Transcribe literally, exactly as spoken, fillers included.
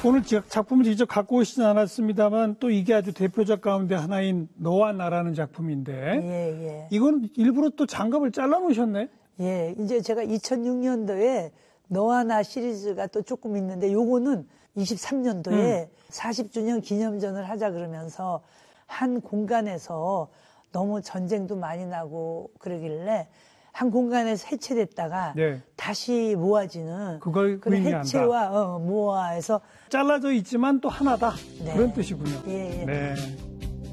오늘 작품을 직접 갖고 오시진 않았습니다만 또 이게 아주 대표작 가운데 하나인 너와 나라는 작품인데 예, 예. 이건 일부러 또 장갑을 잘라 놓으셨네? 예, 이제 제가 이천육 년도에 너와 나 시리즈가 또 조금 있는데 요거는 이십삼 년도에 음. 사십 주년 기념전을 하자 그러면서 한 공간에서 너무 전쟁도 많이 나고 그러길래 한 공간에서 해체됐다가 네. 다시 모아지는 그걸 그 해체와 어, 모아해서 잘라져 있지만 또 하나다 네. 그런 뜻이군요. 예, 예. 네.